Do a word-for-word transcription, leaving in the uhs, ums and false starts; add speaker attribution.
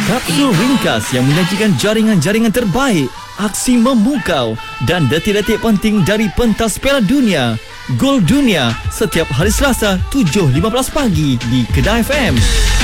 Speaker 1: Kapsul ringkas yang menyajikan jaringan-jaringan terbaik, aksi memukau dan detik-detik penting dari pentas Piala Dunia. Gol Dunia setiap hari Selasa tujuh lima belas pagi di Kedah F M.